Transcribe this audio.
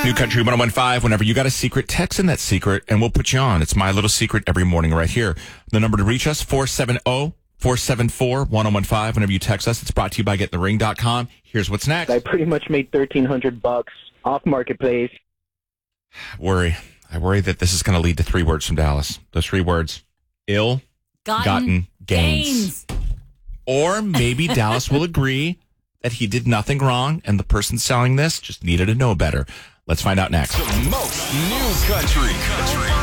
New Country 101.5. Whenever you got a secret, text in that secret, and we'll put you on. It's my little secret every morning right here. The number to reach us, 470-474-1015. Whenever you text us, it's brought to you by GetInTheRing.com. Here's what's next. I pretty much made $1,300 off Marketplace. I worry that this is going to lead to 3 words from Dallas. Those 3 words: ill-gotten gains. Or maybe Dallas will agree that he did nothing wrong and the person selling this just needed to know better. Let's find out next. The most new country.